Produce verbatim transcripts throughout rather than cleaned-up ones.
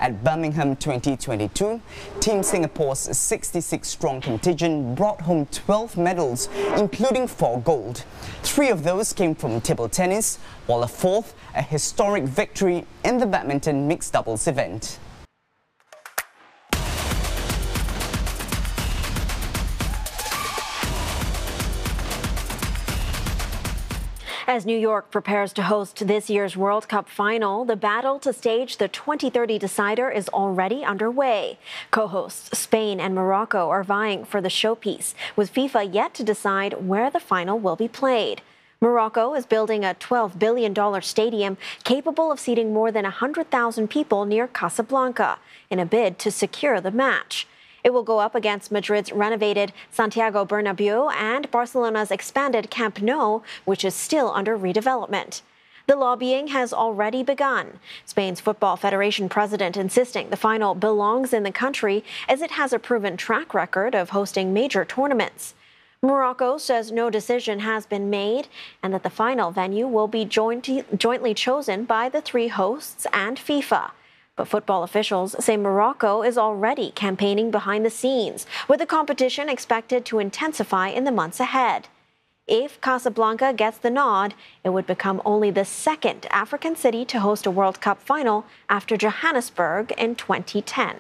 At Birmingham twenty twenty-two, Team Singapore's sixty-six strong contingent brought home twelve medals, including four gold. Three of those came from table tennis, while a fourth, a historic victory in the badminton mixed doubles event. As New York prepares to host this year's World Cup final, the battle to stage the twenty thirty decider is already underway. Co-hosts Spain and Morocco are vying for the showpiece, with FIFA yet to decide where the final will be played. Morocco is building a twelve billion dollars stadium capable of seating more than one hundred thousand people near Casablanca in a bid to secure the match. It will go up against Madrid's renovated Santiago Bernabeu and Barcelona's expanded Camp Nou, which is still under redevelopment. The lobbying has already begun. Spain's Football Federation president insisting the final belongs in the country as it has a proven track record of hosting major tournaments. Morocco says no decision has been made and that the final venue will be joint jointly chosen by the three hosts and FIFA. But football officials say Morocco is already campaigning behind the scenes, with the competition expected to intensify in the months ahead. If Casablanca gets the nod, it would become only the second African city to host a World Cup final after Johannesburg in twenty ten.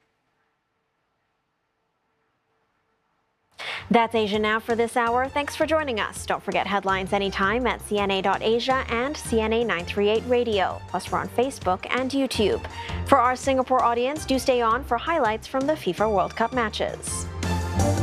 That's Asia Now for this hour. Thanks for joining us. Don't forget headlines anytime at C N A dot asia and C N A nine thirty-eight Radio. Plus, we're on Facebook and YouTube. For our Singapore audience, do stay on for highlights from the FIFA World Cup matches.